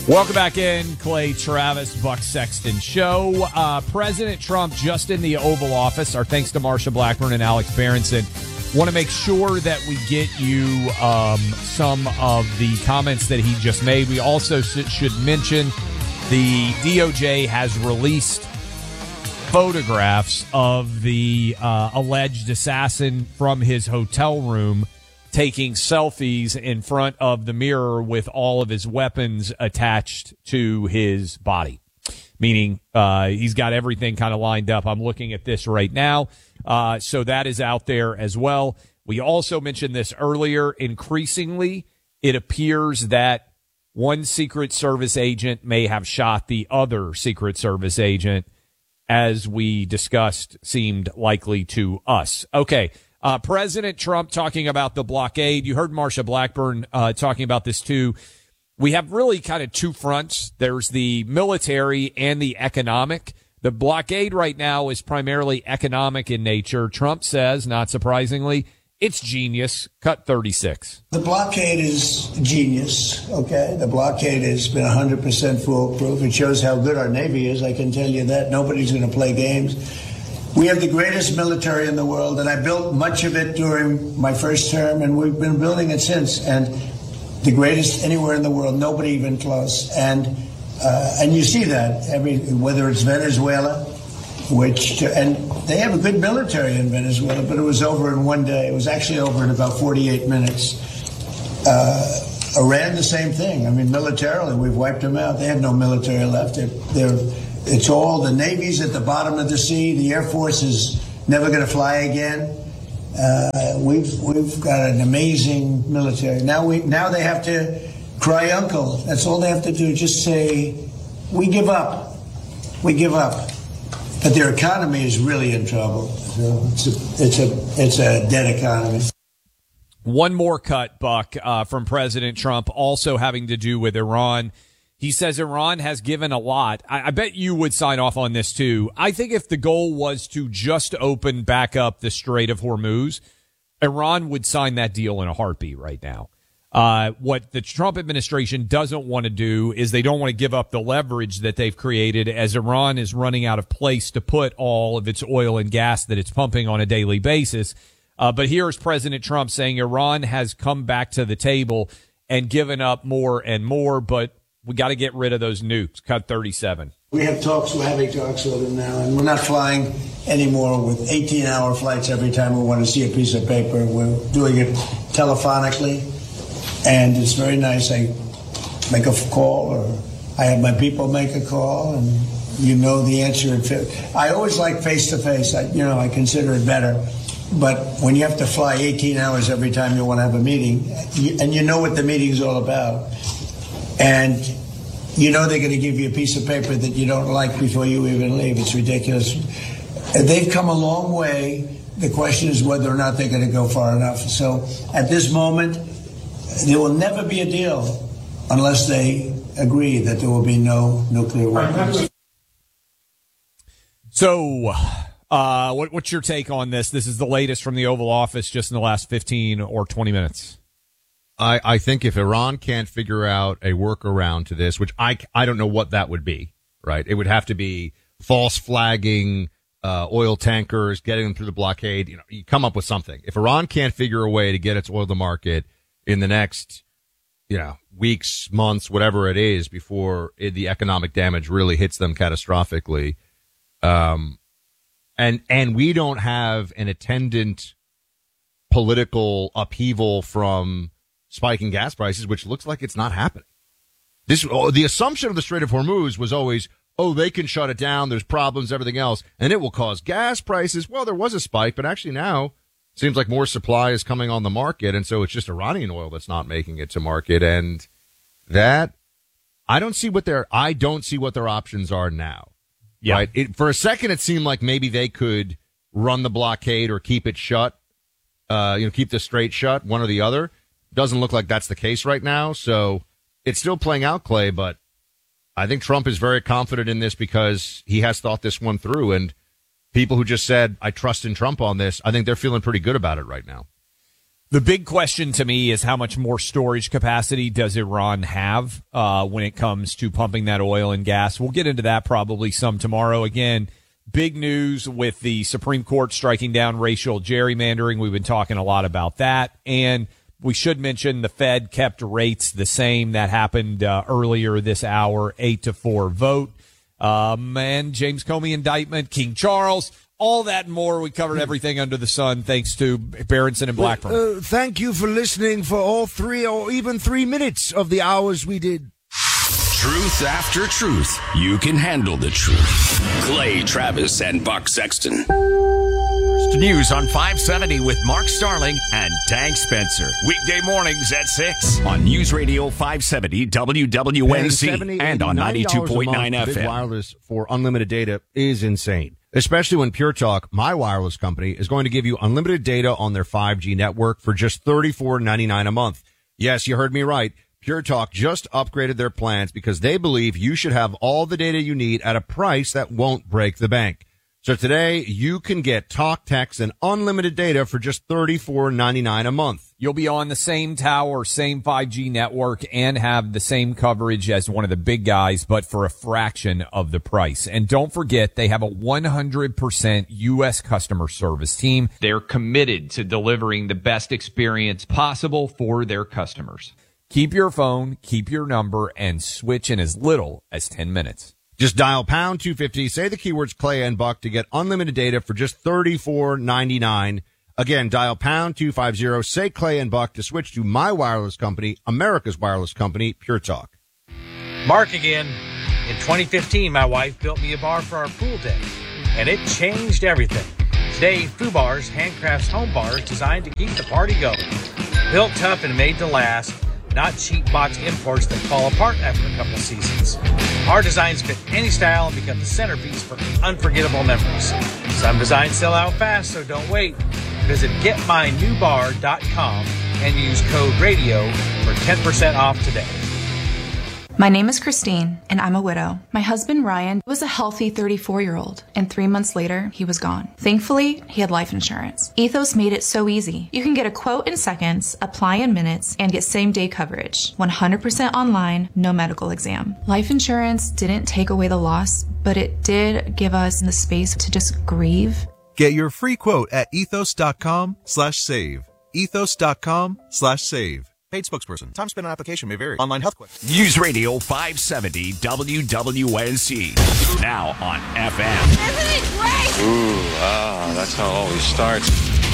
Welcome back in, Clay Travis, Buck Sexton Show. President Trump just in the Oval Office. Our thanks to Marsha Blackburn and Alex Berenson. Want to make sure that we get you some of the comments that he just made. We also should mention the DOJ has released photographs of the alleged assassin from his hotel room taking selfies in front of the mirror with all of his weapons attached to his body, meaning he's got everything kind of lined up. I'm looking at this right now. So that is out there as well. We also mentioned this earlier. Increasingly, it appears that one Secret Service agent may have shot the other Secret Service agent, as we discussed, seemed likely to us. Okay. President Trump talking about the blockade. You heard Marsha Blackburn talking about this too. We have really kind of two fronts. There's the military and the economic. The blockade right now is primarily economic in nature. Trump says, not surprisingly, it's genius. Cut 36. The blockade is genius, okay? The blockade has been 100% foolproof. It shows how good our Navy is, I can tell you that. Nobody's going to play games. We have the greatest military in the world, and I built much of it during my first term, and we've been building it since. And the greatest anywhere in the world, nobody even close. And you see that whether it's Venezuela, and they have a good military in Venezuela, but it was over in one day. It was actually over in about 48 minutes. Iran, the same thing. I mean, militarily, we've wiped them out. They have no military left. It's all the Navy's at the bottom of the sea. The Air Force is never going to fly again. We've got an amazing military. Now they have to cry uncle. That's all they have to do. Just say, we give up. We give up. But their economy is really in trouble. So it's a dead economy. One more cut, Buck, from President Trump, also having to do with Iran. He says Iran has given a lot. I bet you would sign off on this too. I think if the goal was to just open back up the Strait of Hormuz, Iran would sign that deal in a heartbeat right now. What the Trump administration doesn't want to do is they don't want to give up the leverage that they've created as Iran is running out of place to put all of its oil and gas that it's pumping on a daily basis. But here's President Trump saying Iran has come back to the table and given up more and more, but we got to get rid of those nukes. Cut 37. We're having talks with them now, and we're not flying anymore with 18-hour flights every time we want to see a piece of paper. We're doing it telephonically, and it's very nice. I make a call, or I have my people make a call, and you know the answer. I always like face-to-face. I consider it better. But when you have to fly 18 hours every time you want to have a meeting, and you know what the meeting's all about, and you know they're going to give you a piece of paper that you don't like before you even leave. It's ridiculous. They've come a long way. The question is whether or not they're going to go far enough. So at this moment, there will never be a deal unless they agree that there will be no nuclear weapons. So what's your take on this? This is the latest from the Oval Office just in the last 15 or 20 minutes. I think if Iran can't figure out a workaround to this, which I don't know what that would be, right? It would have to be false flagging oil tankers, getting them through the blockade. You come up with something. If Iran can't figure a way to get its oil to the market in the next, weeks, months, whatever it is, before the economic damage really hits them catastrophically, and we don't have an attendant political upheaval from spiking gas prices, which looks like it's not happening. The assumption of the Strait of Hormuz was always, they can shut it down, there's problems, everything else, and it will cause gas prices. Well, there was a spike, but actually now it seems like more supply is coming on the market, and so it's just Iranian oil that's not making it to market, and that I don't see what their options are now. Yeah. Right? For a second, it seemed like maybe they could run the blockade or keep it shut, keep the strait shut, one or the other. Doesn't look like that's the case right now, so it's still playing out, Clay, but I think Trump is very confident in this because he has thought this one through, and people who just said, I trust in Trump on this, I think they're feeling pretty good about it right now. The big question to me is how much more storage capacity does Iran have when it comes to pumping that oil and gas? We'll get into that probably some tomorrow. Again, big news with the Supreme Court striking down racial gerrymandering. We've been talking a lot about that. And we should mention the Fed kept rates the same. That happened earlier this hour, 8-4 vote. And James Comey indictment, King Charles. All that and more. We covered everything under the sun thanks to Berenson and Blackburn. Thank you for listening for all 3 or even 3 minutes of the hours we did. Truth after truth. You can handle the truth. Clay Travis and Buck Sexton. News on 570 with Mark Starling and Tank Spencer. Weekday mornings at 6 on News Radio 570 WWNC and on 92.9 FM. Wireless for unlimited data is insane. Especially when Pure Talk, my wireless company, is going to give you unlimited data on their 5G network for just $34.99 a month. Yes, you heard me right. Pure Talk just upgraded their plans because they believe you should have all the data you need at a price that won't break the bank. So today, you can get talk, text, and unlimited data for just $34.99 a month. You'll be on the same tower, same 5G network, and have the same coverage as one of the big guys, but for a fraction of the price. And don't forget, they have a 100% U.S. customer service team. They're committed to delivering the best experience possible for their customers. Keep your phone, keep your number, and switch in as little as 10 minutes. Just dial pound 250, say the keywords Clay and Buck to get unlimited data for just $34.99. Again, dial pound 250, say Clay and Buck to switch to my wireless company, America's wireless company, Pure Talk. Mark again. In 2015, my wife built me a bar for our pool day, and it changed everything. Today, FUBAR's handcrafts home bars designed to keep the party going. Built tough and made to last. Not cheap box imports that fall apart after a couple seasons. Our designs fit any style and become the centerpiece for unforgettable memories. Some designs sell out fast, so don't wait. Visit getmynewbar.com and use code RADIO for 10% off today. My name is Christine, and I'm a widow. My husband, Ryan, was a healthy 34-year-old, and 3 months later, he was gone. Thankfully, he had life insurance. Ethos made it so easy. You can get a quote in seconds, apply in minutes, and get same-day coverage. 100% online, no medical exam. Life insurance didn't take away the loss, but it did give us the space to just grieve. Get your free quote at ethos.com/save. Ethos.com/save. Paid spokesperson. Time spent on application may vary. Online health questions. News Radio 570 WWNC. Now on FM. Isn't it great? Ooh, that's how it always starts.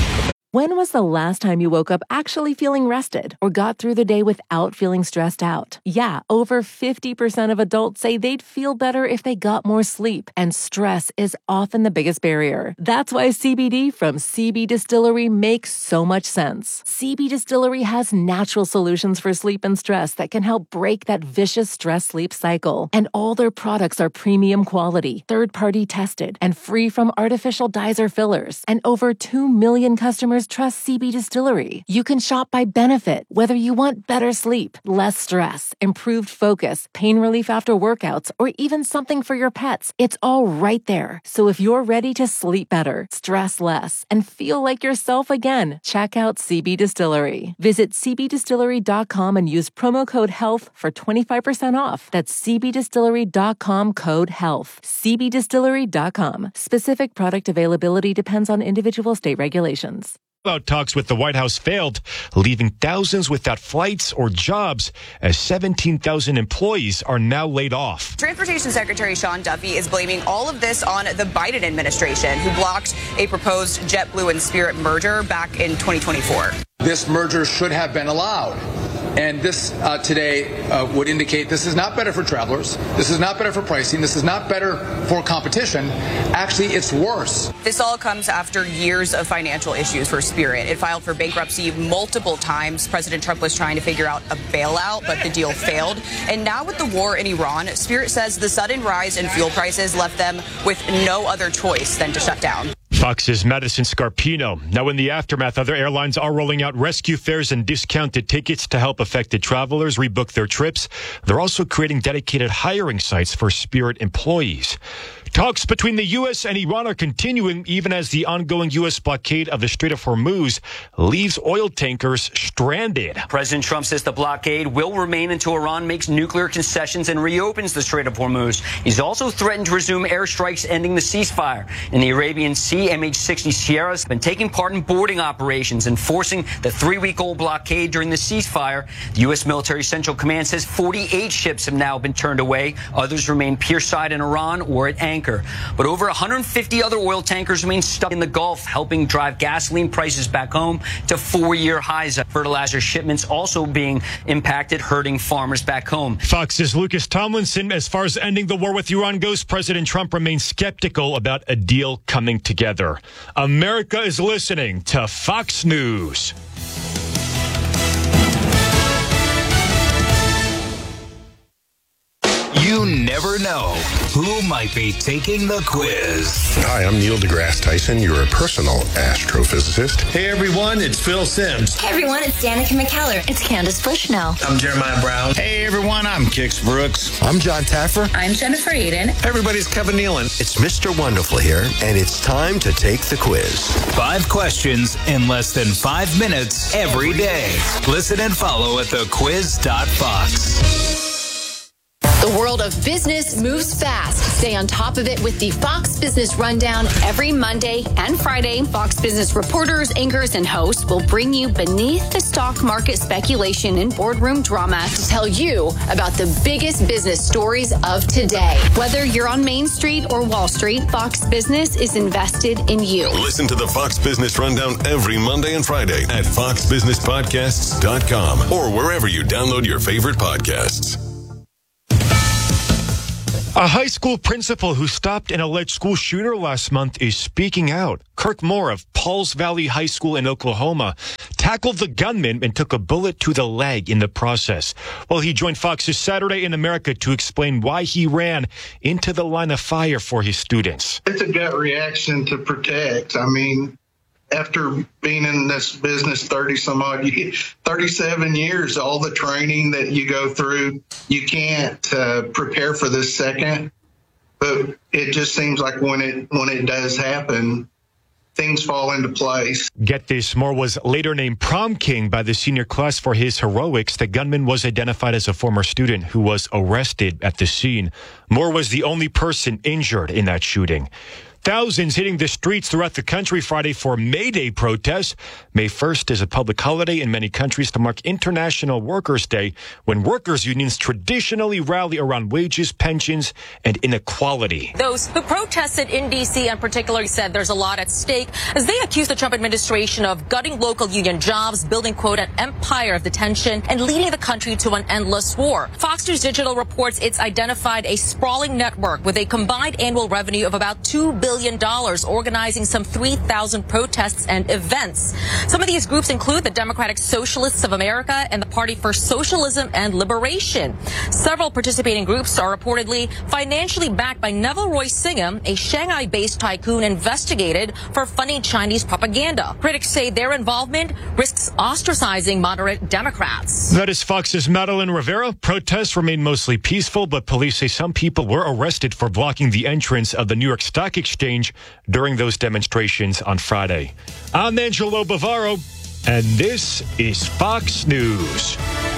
When was the last time you woke up actually feeling rested or got through the day without feeling stressed out? Yeah, over 50% of adults say they'd feel better if they got more sleep, and stress is often the biggest barrier. That's why CBD from CB Distillery makes so much sense. CB Distillery has natural solutions for sleep and stress that can help break that vicious stress-sleep cycle. And all their products are premium quality, third-party tested, and free from artificial dyes or fillers. And over 2 million customers trust CB Distillery. You can shop by benefit, whether you want better sleep, less stress, improved focus, pain relief after workouts, or even something for your pets. It's all right there. So if you're ready to sleep better, stress less, and feel like yourself again, check out CB Distillery. Visit cbdistillery.com and use promo code HEALTH for 25% off. That's cbdistillery.com, code HEALTH. cbdistillery.com. Specific product availability depends on individual state regulations. About talks with the White House failed, leaving thousands without flights or jobs as 17,000 employees are now laid off. Transportation Secretary Sean Duffy is blaming all of this on the Biden administration, who blocked a proposed JetBlue and Spirit merger back in 2024. This merger should have been allowed. And this today would indicate this is not better for travelers. This is not better for pricing. This is not better for competition. Actually, it's worse. This all comes after years of financial issues for Spirit. It filed for bankruptcy multiple times. President Trump was trying to figure out a bailout, but the deal failed. And now with the war in Iran, Spirit says the sudden rise in fuel prices left them with no other choice than to shut down. Fox's Madison Scarpino. Now in the aftermath, other airlines are rolling out rescue fares and discounted tickets to help affected travelers rebook their trips. They're also creating dedicated hiring sites for Spirit employees. Talks between the U.S. and Iran are continuing even as the ongoing U.S. blockade of the Strait of Hormuz leaves oil tankers stranded. President Trump says the blockade will remain until Iran makes nuclear concessions and reopens the Strait of Hormuz. He's also threatened to resume airstrikes ending the ceasefire. In the Arabian Sea, MH-60 Sierra has been taking part in boarding operations, enforcing the 3-week-old blockade during the ceasefire. The U.S. Military Central Command says 48 ships have now been turned away. Others remain pierside in Iran or at anchor. But over 150 other oil tankers remain stuck in the Gulf, helping drive gasoline prices back home to 4-year highs. Fertilizer shipments also being impacted, hurting farmers back home. Fox's Lucas Tomlinson. As far as ending the war with Iran goes, President Trump remains skeptical about a deal coming together. America is listening to Fox News. You never know who might be taking the quiz. Hi, I'm Neil deGrasse Tyson, your personal astrophysicist. Hey everyone, it's Phil Simms. Hey everyone, it's Danica McKellar. It's Candace Bushnell. I'm Jeremiah Brown. Hey everyone, I'm Kix Brooks. I'm John Taffer. I'm Jennifer Aiden. Everybody's Kevin Nealon. It's Mr. Wonderful here, and it's time to take the quiz. 5 questions in less than 5 minutes every day. Listen and follow at thequiz.fox. The world of business moves fast. Stay on top of it with the Fox Business Rundown every Monday and Friday. Fox Business reporters, anchors, and hosts will bring you beneath the stock market speculation and boardroom drama to tell you about the biggest business stories of today. Whether you're on Main Street or Wall Street, Fox Business is invested in you. Listen to the Fox Business Rundown every Monday and Friday at foxbusinesspodcasts.com or wherever you download your favorite podcasts. A high school principal who stopped an alleged school shooter last month is speaking out. Kirk Moore of Pauls Valley High School in Oklahoma tackled the gunman and took a bullet to the leg in the process. Well, he joined Fox's Saturday in America to explain why he ran into the line of fire for his students. It's a gut reaction to protect. I mean, after being in this business 37 years, all the training that you go through, you can't prepare for this second. But it just seems like when it does happen, things fall into place. Get this, Moore was later named prom king by the senior class for his heroics. The gunman was identified as a former student who was arrested at the scene. Moore was the only person injured in that shooting. Thousands hitting the streets throughout the country Friday for May Day protests. May 1st is a public holiday in many countries to mark International Workers' Day, when workers' unions traditionally rally around wages, pensions, and inequality. Those who protested in D.C. in particular said there's a lot at stake as they accuse the Trump administration of gutting local union jobs, building, quote, an empire of detention, and leading the country to an endless war. Fox News Digital reports it's identified a sprawling network with a combined annual revenue of about $2 billion, organizing some 3,000 protests and events. Some of these groups include the Democratic Socialists of America and the Party for Socialism and Liberation. Several participating groups are reportedly financially backed by Neville Roy Singham, a Shanghai-based tycoon investigated for funding Chinese propaganda. Critics say their involvement risks ostracizing moderate Democrats. That is Fox's Madeline Rivera. Protests remain mostly peaceful, but police say some people were arrested for blocking the entrance of the New York Stock Exchange during those demonstrations on Friday. I'm Angelo Bavaro, and this is Fox News.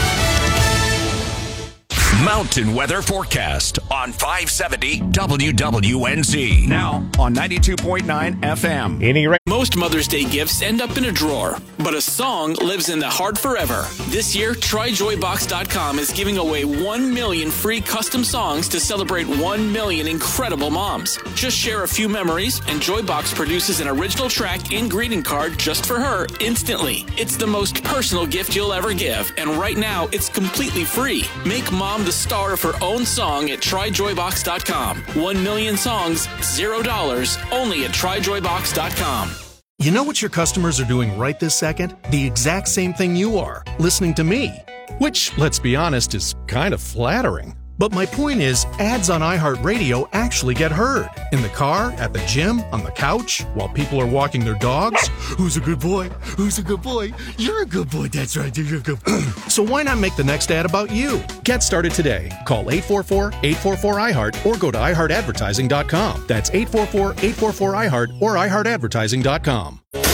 Mountain weather forecast on 570 WWNZ. Now on 92.9 FM. Most Mother's Day gifts end up in a drawer, but a song lives in the heart forever. This year, TryJoyBox.com is giving away 1 million free custom songs to celebrate 1 million incredible moms. Just share a few memories, and Joybox produces an original track and greeting card just for her instantly. It's the most personal gift you'll ever give, and right now, it's completely free. Make mom the star of her own song at TryJoyBox.com. 1 million songs, $0, only at TryJoyBox.com. You know what your customers are doing right this second? The exact same thing you are, listening to me. Which, let's be honest, is kind of flattering. But my point is, ads on iHeartRadio actually get heard. In the car, at the gym, on the couch, while people are walking their dogs. Who's a good boy? Who's a good boy? You're a good boy. That's right. You're a good boy. So why not make the next ad about you? Get started today. Call 844-844-iHeart or go to iHeartAdvertising.com. That's 844-844-iHeart or iHeartAdvertising.com.